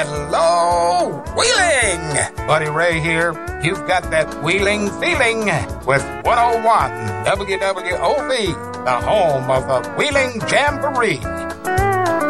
Hello, Wheeling! Buddy Ray here. You've got that Wheeling feeling with 101 WWOV, the home of the Wheeling Jamboree.